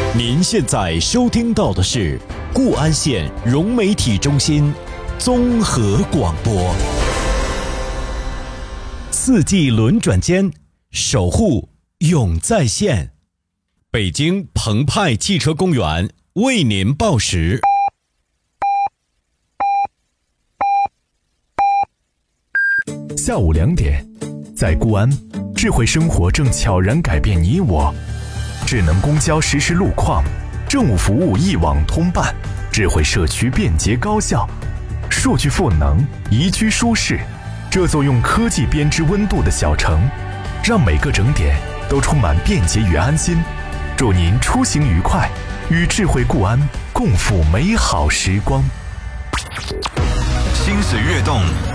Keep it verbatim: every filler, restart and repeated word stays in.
您现在收听到的是固安县融媒体中心综合广播。四季轮转间，守护永在线。北京澎湃汽车公园为您报时。 下午两点，在固安，智慧生活正悄然改变你我。智能公交实时路况，政务服务一网通办，智慧社区便捷高效，数据赋能，宜居舒适。这座用科技编织温度的小城，让每个整点都充满便捷与安心。祝您出行愉快，与智慧固安共赴美好时光。 心思跃动，